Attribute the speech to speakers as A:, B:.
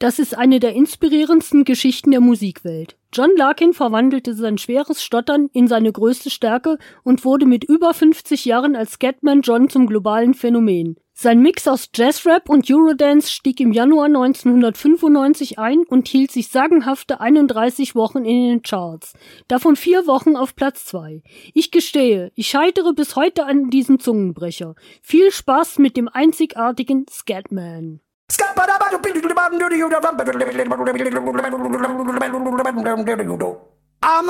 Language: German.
A: Das ist eine der inspirierendsten Geschichten der Musikwelt. John Larkin verwandelte sein schweres Stottern in seine größte Stärke und wurde mit über 50 Jahren als Scatman John zum globalen Phänomen. Sein Mix aus Jazzrap und Eurodance stieg im Januar 1995 ein und hielt sich sagenhafte 31 Wochen in den Charts, davon 4 Wochen auf Platz 2. Ich gestehe, ich scheitere bis heute an diesem Zungenbrecher. Viel Spaß mit dem einzigartigen Scatman.
B: I'm